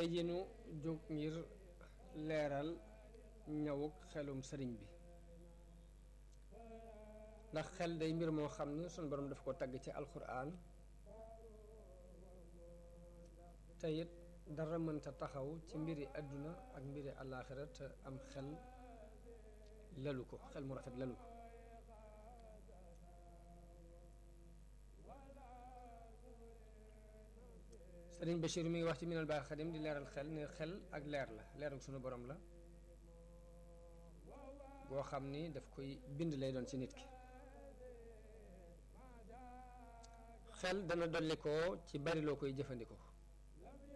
tey jii nu jóg ngir leeral ñawuk xelum sëriñ bi ndax xel day mbir moo xam ne sunu borom daf ko tagg ci alxuraan te it dara mënta taxaw ci mbiri àdduna ak mbiri àllaaxira te am xel lalu ko xel mu rafet lalu ko sëriñ Bachir mi ngi wax ci Minal Baaxil Xadim di leeral xel ne xel ak leer la leeru sunu borom la boo xam ni daf koy bind lay doon ci nit ki xel dana dolli ko ci bari loo koy jëfandikoo